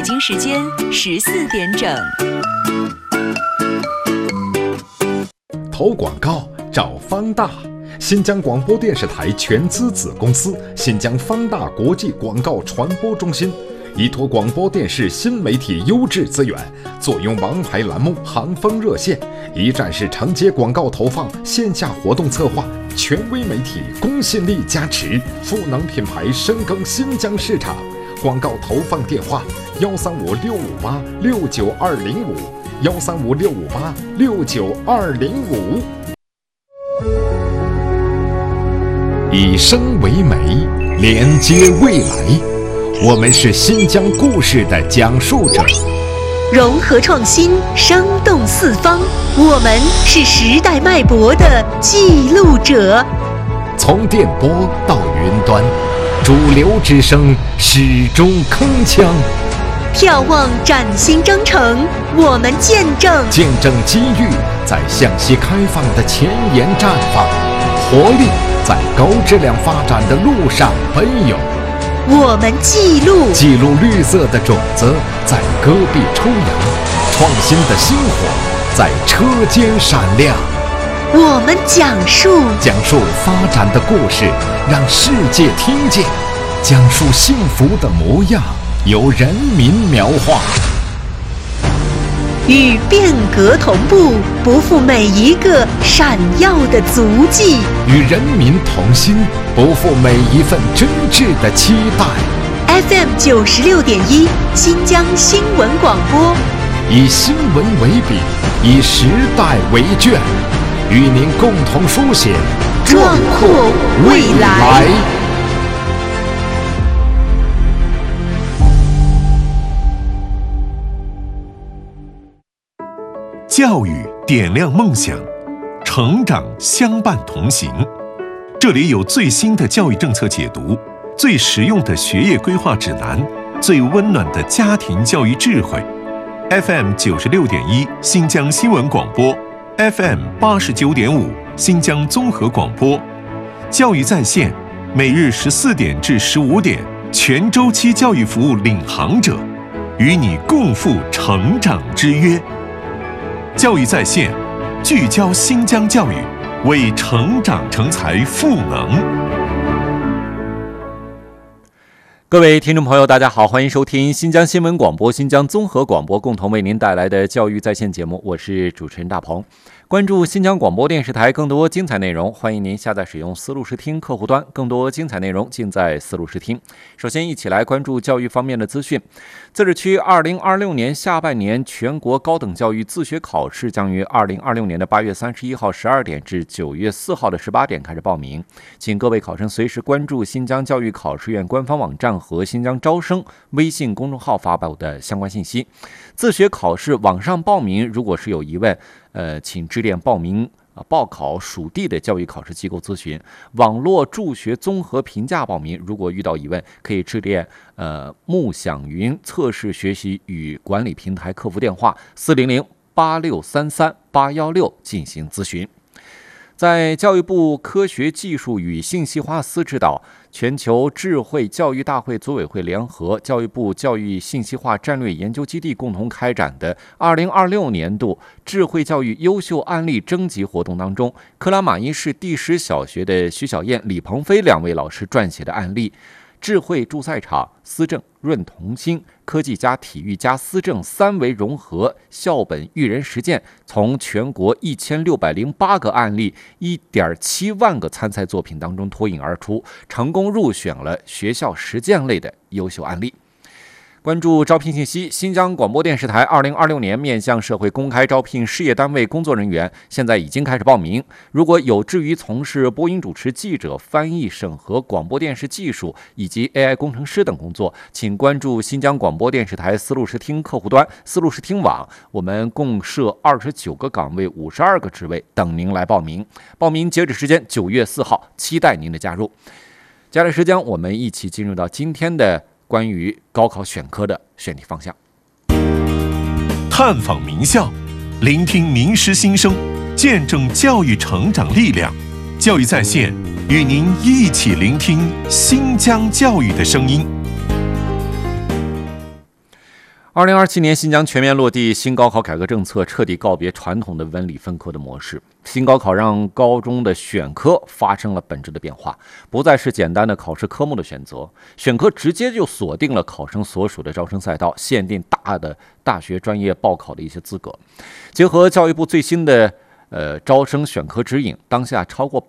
京时间14点整。 投广告找方大，新疆广播电视台全资子公司新疆方大国际广告传播中心，依托广播电视新媒体优质资源，坐拥王牌栏目、行风热线，一站式承接广告投放、线下活动策划，权威媒体公信力加持，赋能品牌深耕新疆市场。广告投放电话：135-658-69205，135-658-69205。以声为媒，连接未来。我们是新疆故事的讲述者， 融合创新，生动四方。我们是时代脉搏的记录者。 从电波到云端，主流之声始终铿锵。 眺望崭新征程，我们见证机遇在向西开放的前沿绽放，活力在高质量发展的路上奔涌。 我们记录绿色的种子在戈壁抽芽，创新的星火在车间闪亮。 我们讲述发展的故事，让世界听见；讲述幸福的模样，由人民描画。 与变革同步，不负每一个闪耀的足迹； 与人民同心，不负每一份真挚的期待。 FM 96.1新疆新闻广播， 以新闻为笔，以时代为卷，与您共同书写壮阔未来。 教育点亮梦想，成长相伴同行。这里有最新的教育政策解读，最实用的学业规划指南，最温暖的家庭教育智慧。FM 96.1新疆新闻广播， FM 89.5新疆综合广播，教育在线，每日14点至15点，全周期教育服务领航者，与你共赴成长之约。教育在线，聚焦新疆教育，为成长成才赋能。 各位听众朋友，大家好，欢迎收听新疆新闻广播、新疆综合广播共同为您带来的教育在线节目，我是主持人大鹏。关注新疆广播电视台更多精彩内容，欢迎您下载使用思路视听客户端，更多精彩内容尽在思路视听。首先一起来关注教育方面的资讯。自治区2026年下半年全国高等教育自学考试将于2026年的8月31号12点至9月4号的18点开始报名，请各位考生随时关注新疆教育考试院官方网站和新疆招生微信公众号发布的相关信息。自学考试网上报名，如果是有疑问，请致电报考属地的教育考试机构咨询。网络助学综合评价报名，如果遇到疑问，可以致电木享云测试学习与管理平台客服电话400-8633-816进行咨询。在教育部科学技术与信息化司指导，全球智慧教育大会组委会联合教育部教育信息化战略研究基地共同开展的2026年度智慧教育优秀案例征集活动当中，克拉玛依市第10小学的徐小燕、李鹏飞2位老师撰写的案例，智慧助赛场、思政、润童心、科技加体育加思政3维融合校本育人实践，从全国1608个案例、1.7万个参赛作品当中脱颖而出，成功入选了学校实践类的优秀案例。关注招聘信息，新疆广播电视台2026年面向社会公开招聘事业单位工作人员，现在已经开始报名。如果有志于从事播音主持、记者、翻译、审核、广播电视技术以及 AI 工程师等工作，请关注新疆广播电视台思路视听客户端、思路视听网，我们共设29个岗位、52个职位等您来报名。报名截止时间9月4号，期待您的加入。接下来时间，我们一起进入到今天的关于高考选科的选题方向。 探访名校，聆听名师心声，见证教育成长力量。教育在线，与您一起聆听新疆教育的声音。 2027年，新疆全面落地新高考改革政策，彻底告别传统的文理分科的模式。新高考让高中的选科发生了本质的变化，不再是简单的考试科目的选择，选科直接就锁定了考生所属的招生赛道，限定大学专业报考的一些资格。结合教育部最新的招生选科指引，当下超过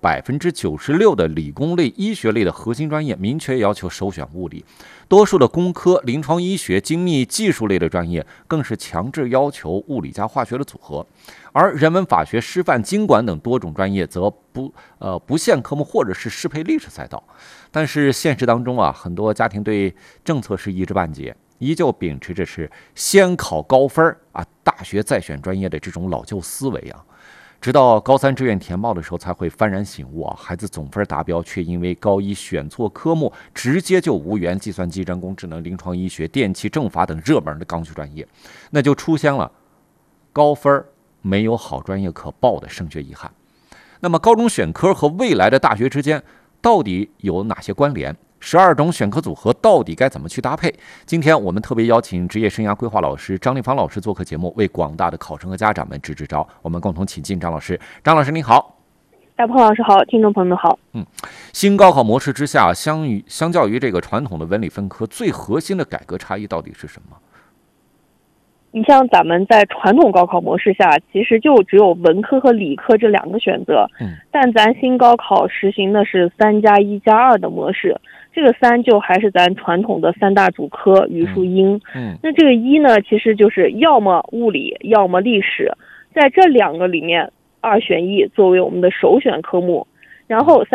96%的理工类、医学类的核心专业明确要求首选物理，多数的工科、临床医学、精密技术类的专业更是强制要求物理加化学的组合，而人文法学、师范、经管等多种专业则不限科目或者是适配历史赛道。但是现实当中啊，很多家庭对政策是一知半解，依旧秉持着是先考高分啊，大学再选专业的这种老旧思维啊。直到高3志愿填报的时候才会幡然醒悟啊，孩子总分达标，却因为高一选错科目，直接就无缘计算机、人工智能、临床医学、电气、政法等热门的刚需专业，那就出现了高分没有好专业可报的升学遗憾。那么高中选科和未来的大学之间到底有哪些关联？12种选科组合到底该怎么去搭配？今天我们特别邀请职业生涯规划老师张立芳老师做客节目，为广大的考生和家长们支招。我们共同请进张老师。张老师您好。 大鹏老师好，听众朋友们好。 新高考模式之下，相较于这个传统的文理分科，最核心的改革差异到底是什么？ 你像咱们在传统高考模式下，其实就只有文科和理科这两个选择。但咱新高考实行的是3+1+2的模式，这个3就还是咱传统的3大主科语数英。那这个1呢，其实就是要么物理，要么历史，在这两个里面2选1作为我们的首选科目。然后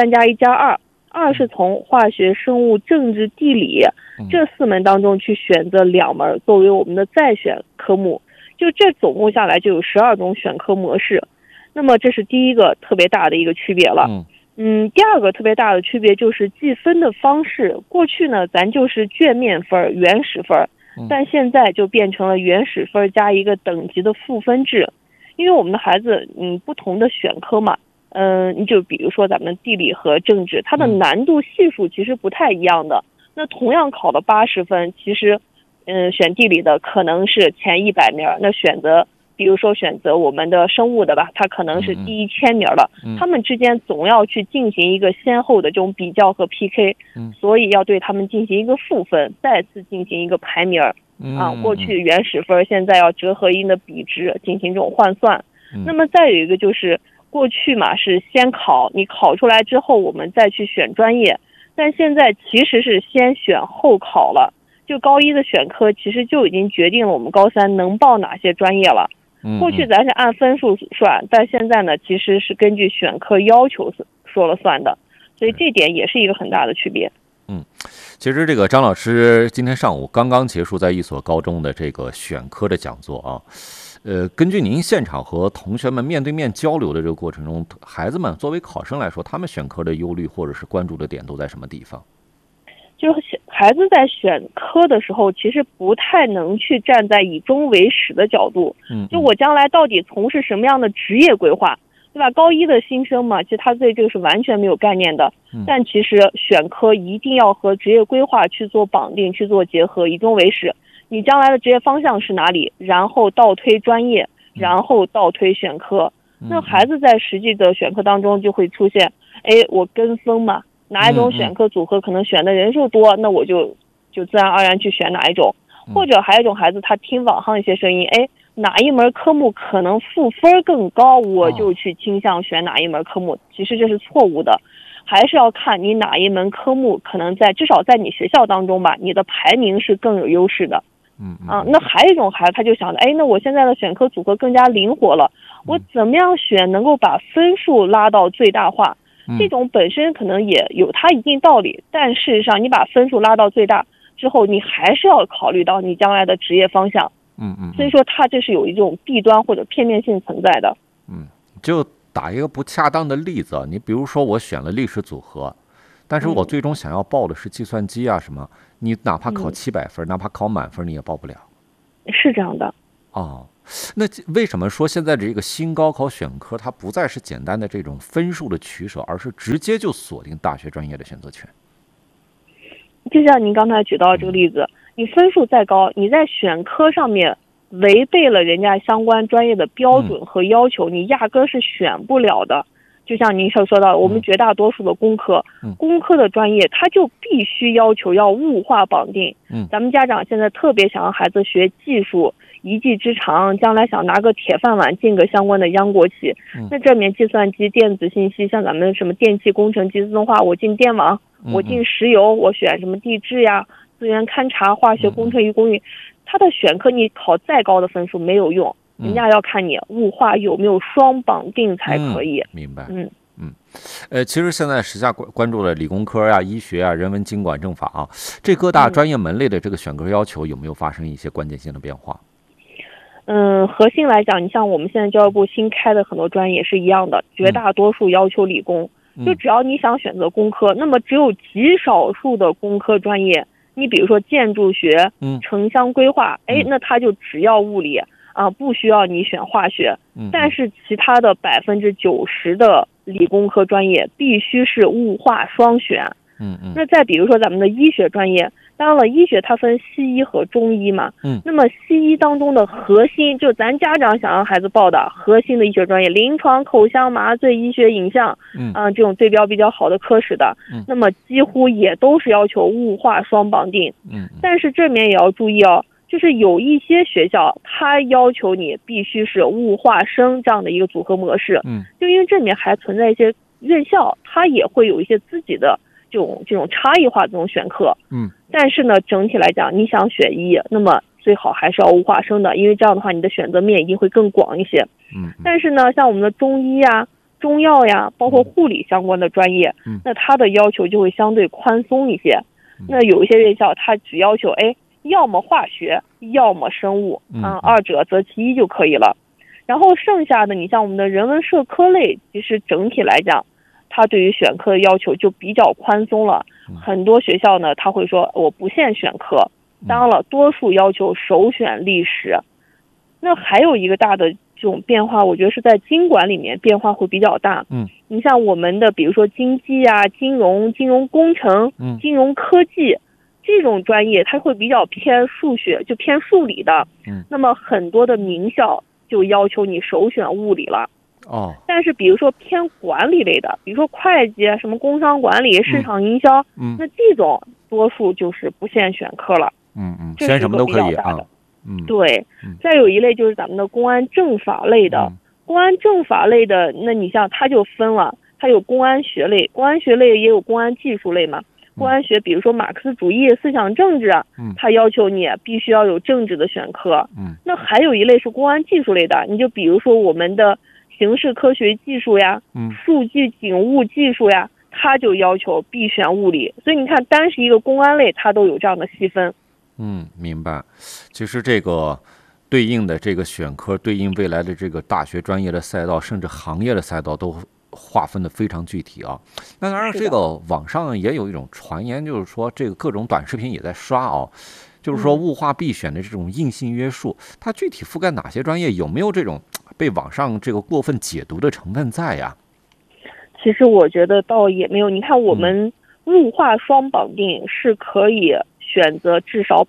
3+1+2，2是从化学、生物、政治、地理这4门当中去选择2门作为我们的再选科目，就这总共下来就有12种选科模式。那么这是第一个特别大的一个区别了。第二个特别大的区别就是计分的方式。过去呢，咱就是卷面分、原始分，但现在就变成了原始分加一个等级的赋分制。因为我们的孩子，不同的选科嘛，你就比如说咱们地理和政治，它的难度系数其实不太一样的。那同样考了80分，其实，选地理的可能是前100名，那比如说选择我们的生物的吧，它可能是第1000名了。他们之间总要去进行一个先后的这种比较和 PK，所以要对他们进行一个赋分，再次进行一个排名。过去原始分，现在要折合一的比值进行这种换算。那么再有一个就是过去嘛是先考，你考出来之后我们再去选专业。但现在其实是先选后考了，就高一的选科其实就已经决定了我们高3能报哪些专业了。过去咱是按分数算，但现在呢其实是根据选科要求说了算的，所以这点也是一个很大的区别。 其实这个张老师今天上午刚刚结束在一所高中的这个选科的讲座啊。根据您现场和同学们面对面交流的这个过程中，孩子们作为考生来说，他们选科的忧虑或者是关注的点都在什么地方？ 就是孩子在选科的时候，其实不太能去站在以终为始的角度。就我将来到底从事什么样的职业规划，对吧？高一的新生嘛，其实他对这个是完全没有概念的。但其实选科一定要和职业规划去做绑定，去做结合，以终为始。你将来的职业方向是哪里，然后倒推专业，然后倒推选科。那孩子在实际的选科当中就会出现，我跟风嘛，哪一种选科组合可能选的人数多，那我就自然而然去选哪一种。或者还有一种孩子，他听网上一些声音，哪一门科目可能赋分更高，我就去倾向选哪一门科目。其实这是错误的，还是要看你哪一门科目可能至少在你学校当中吧，你的排名是更有优势的。那还有一种孩子他就想着，那我现在的选科组合更加灵活了，我怎么样选能够把分数拉到最大化？这种本身可能也有它一定道理，但事实上你把分数拉到最大之后，你还是要考虑到你将来的职业方向。所以说它这是有一种弊端或者片面性存在的。 就打一个不恰当的例子，你比如说我选了历史组合，但是我最终想要报的是计算机啊什么，你哪怕考700分，哪怕考满分，你也报不了。 是这样的。 那为什么说现在这个新高考选科它不再是简单的这种分数的取舍，而是直接就锁定大学专业的选择权？ 就像您刚才举到这个例子， 你分数再高，你在选科上面违背了人家相关专业的标准和要求，你压根是选不了的。就像您说到，我们绝大多数的工科，工科的专业，它就必须要求要物化绑定。咱们家长现在特别想让孩子学技术，一技之长，将来想拿个铁饭碗进个相关的央国企。那这面计算机、电子信息，像咱们什么电气工程及自动化，我进电网，我进石油，我选什么地质呀、资源勘察、化学工程与工艺，它的选科你考再高的分数没有用。人家要看你物化有没有双绑定才可以。 明白。其实现在时下关注了理工科啊、医学啊、人文、经管、政法啊，这各大专业门类的这个选科要求有没有发生一些关键性的变化？ 核心来讲，你像我们现在教育部新开的很多专业是一样的，绝大多数要求理工。就只要你想选择工科，那么只有极少数的工科专业，你比如说建筑学、城乡规划，那它就只要物理。不需要你选化学，但是其他的90%的理工科专业必须是物化双选。那再比如说咱们的医学专业，当然了，医学它分西医和中医嘛。那么西医当中的核心，就咱家长想让孩子报的核心的医学专业，临床、口腔、麻醉、医学、影像，这种对标比较好的科室的，那么几乎也都是要求物化双绑定。但是这面也要注意哦。就是有一些学校，它要求你必须是物化生这样的一个组合模式。就因为这里面还存在一些院校，它也会有一些自己的这种差异化这种选课。但是呢，整体来讲，你想选医，那么最好还是要物化生的，因为这样的话，你的选择面一定会更广一些。但是呢，像我们的中医呀、中药呀，包括护理相关的专业，那它的要求就会相对宽松一些。那有一些院校，它只要求要么化学，要么生物，二者择其一就可以了。然后剩下的，你像我们的人文社科类，其实整体来讲，它对于选科的要求就比较宽松了。很多学校呢，他会说我不限选科，当然了，多数要求首选历史。那还有一个大的这种变化，我觉得是在经管里面变化会比较大。你像我们的，比如说经济啊、金融、金融工程、金融科技。这种专业它会比较偏数学，就偏数理的。那么很多的名校就要求你首选物理了。但是比如说偏管理类的，比如说会计、什么工商管理、市场营销，那这种多数就是不限选科了。 选什么都可以啊。 对。再有一类就是咱们的公安政法类的，公安政法类的，那你像它就分了，它有公安学类，公安学类也有公安技术类嘛。公安学，比如说马克思主义思想政治，它要求你必须要有政治的选科。那还有一类是公安技术类的，你就比如说我们的刑事科学技术呀，数据警务技术呀，它就要求必选物理。所以你看，单是一个公安类，它都有这样的细分。 明白。其实这个对应的这个选科，对应未来的这个大学专业的赛道，甚至行业的赛道都划分的非常具体啊。那当然，这个网上也有一种传言，就是说这个各种短视频也在刷就是说物化必选的这种硬性约束，它具体覆盖哪些专业？有没有这种被网上这个过分解读的成分在呀？ 其实我觉得倒也没有。你看，我们物化双绑定是可以选择至少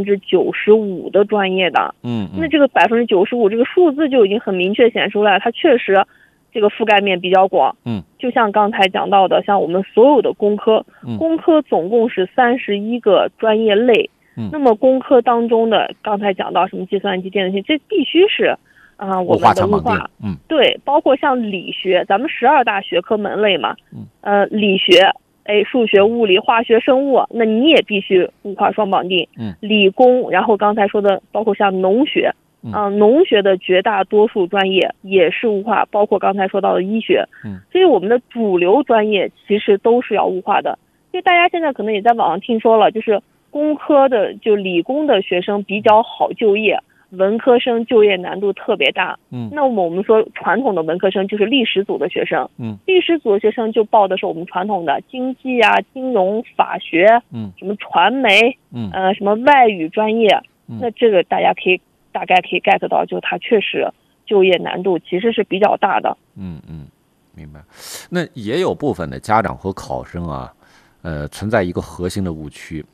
95%的专业的。那这个95%这个数字就已经很明确显出来，它确实这个覆盖面比较广。就像刚才讲到的，像我们所有的工科，工科总共是31个专业类。那么工科当中的，刚才讲到什么计算机、电子信息，这必须是我们的物化。对，包括像理学，咱们12大学科门类嘛。理学，数学、物理、化学、生物，那你也必须物化双绑定。理工，然后刚才说的，包括像农学。农学的绝大多数专业也是物化，包括刚才说到的医学。所以我们的主流专业其实都是要物化的。因为大家现在可能也在网上听说了，就是工科的就理工的学生比较好就业，文科生就业难度特别大。那么我们说传统的文科生就是历史组的学生。历史组的学生就报的是我们传统的经济啊、金融、法学，什么传媒，什么外语专业。那这个大概可以 get 到，就它确实就业难度其实是比较大的。 明白。那也有部分的家长和考生存在一个核心的误区，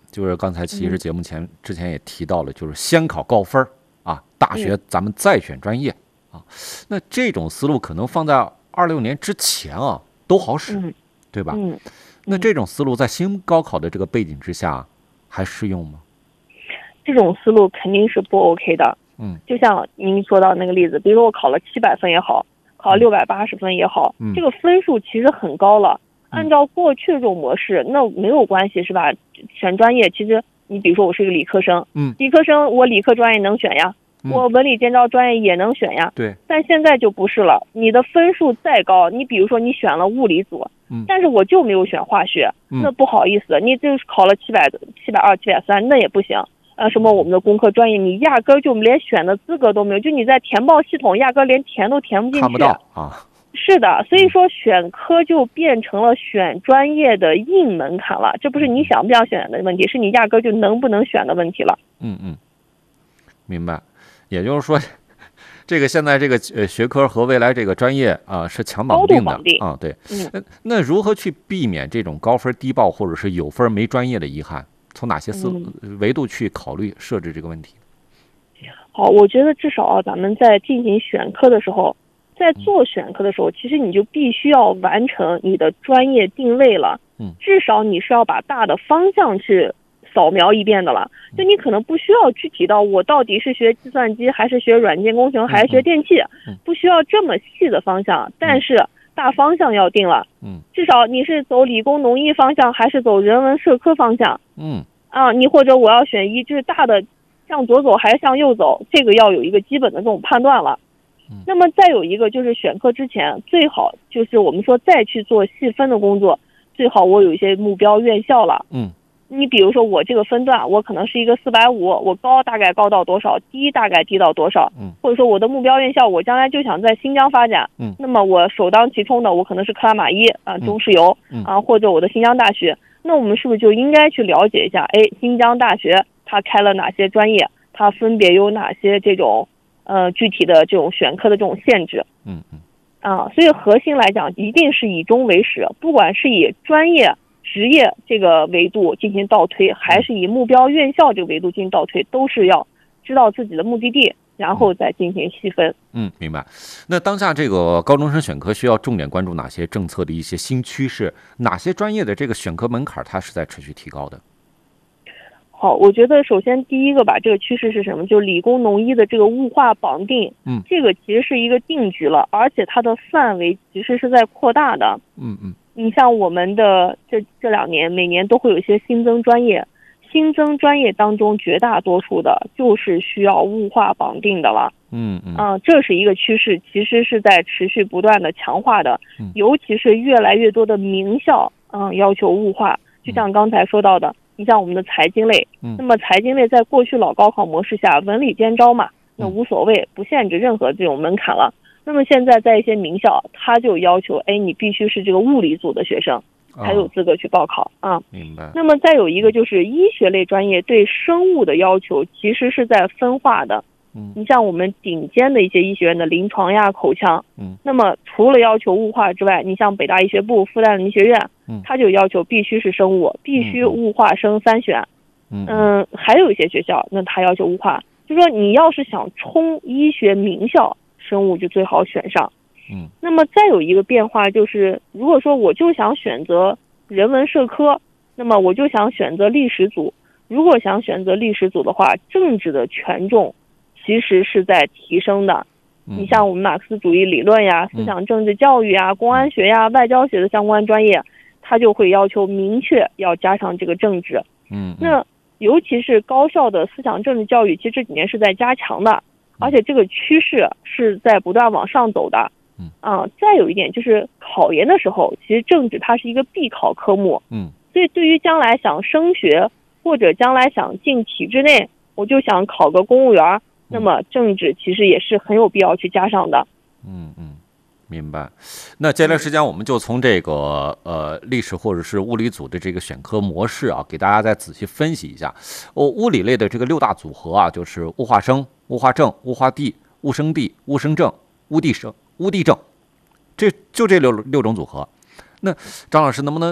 就是刚才其实节目之前也提到了，就是先考高分啊，大学咱们再选专业啊。那这种思路可能放在26年之前啊都好使，对吧？那这种思路在新高考的这个背景之下还适用吗？ 这种思路肯定是不 OK 的。就像您说到那个例子，比如说我考了700分也好，考了680分也好，这个分数其实很高了。按照过去的这种模式，那没有关系是吧？选专业其实你比如说我是一个理科生，理科生我理科专业能选呀，我文理建招专业也能选呀。 对。 但现在就不是了，你的分数再高，你比如说你选了物理组，但是我就没有选化学，那不好意思，你就是考了720、730，那也不行。什么我们的工科专业，你压根就连选的资格都没有，就你在填报系统压根连填都填不进去， 看不到啊。 是的，所以说选科就变成了选专业的硬门槛了，这不是你想不想选的问题，是你压根就能不能选的问题了。 明白。也就是说，这个现在这个学科和未来这个专业啊是强绑定的啊。对。那如何去避免这种高分低报或者是有分没专业的遗憾？从哪些维度去考虑设置这个问题？ 好，我觉得至少咱们在进行选科的时候，在做选科的时候，其实你就必须要完成你的专业定位了。至少你是要把大的方向去扫描一遍的了。就你可能不需要具体到我到底是学计算机还是学软件工程还是学电气，不需要这么细的方向，但是大方向要定了。至少你是走理工农艺方向还是走人文社科方向。你或者我要选就是大的向左走还是向右走，这个要有一个基本的这种判断了。那么再有一个就是选科之前最好就是我们说再去做细分的工作，最好我有一些目标院校了。你比如说我这个分段我可能是一个450，我高大概高到多少，低大概低到多少，或者说我的目标院校我将来就想在新疆发展，那么我首当其冲的我可能是克拉玛依中石油或者我的新疆大学，那我们是不是就应该去了解一下，新疆大学它开了哪些专业，它分别有哪些这种具体的这种选科的这种限制。所以核心来讲一定是以终为始，不管是以专业职业这个维度进行倒推，还是以目标院校这个维度进行倒推，都是要知道自己的目的地，然后再进行细分。 明白。那当下这个高中生选科需要重点关注哪些政策的一些新趋势？哪些专业的这个选科门槛它是在持续提高的？ 好，我觉得首先第一个吧，这个趋势是什么？就理工农医的这个物化绑定，这个其实是一个定局了，而且它的范围其实是在扩大的。你像我们的这2年，每年都会有一些新增专业，新增专业当中绝大多数的就是需要物化绑定的了。这是一个趋势，其实是在持续不断的强化的，尤其是越来越多的名校要求物化，就像刚才说到的，你像我们的财经类，那么财经类在过去老高考模式下文理兼招嘛，那无所谓，不限制任何这种门槛了。那么现在在一些名校，他就要求你必须是这个物理组的学生才有资格去报考明白。 那么再有一个就是医学类专业对生物的要求其实是在分化的。你像我们顶尖的一些医学院的临床呀、口腔，那么除了要求物化之外，你像北大医学部、复旦的医学院，它就要求必须是生物，必须物化生3选。还有一些学校，那它要求物化，就说你要是想冲医学名校，生物就最好选上。那么再有一个变化就是，如果说我就想选择人文社科，那么我就想选择历史组。如果想选择历史组的话，政治的权重其实是在提升的。你像我们马克思主义理论呀、思想政治教育呀、公安学呀、外交学的相关专业，它就会要求明确要加上这个政治。那尤其是高校的思想政治教育，其实这几年是在加强的，而且这个趋势是在不断往上走的。再有一点就是考研的时候，其实政治它是一个必考科目。所以对于将来想升学或者将来想进体制内，我就想考个公务员，那么政治其实也是很有必要去加上的。 明白。那接下来时间我们就从这个历史或者是物理组的这个选科模式给大家再仔细分析一下。物理类的这个6大组合就是物化生、物化正、物化地、物生地、物生正、物地正，这6种组合。那张老师能不能